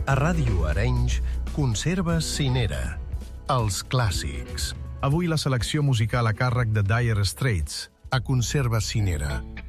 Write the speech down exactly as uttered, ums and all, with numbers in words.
A Ràdio Arenys, Conserves Cinera. Els clàssics. Avui la selecció musical a càrrec de Dire Straits, a Conserves Cinera.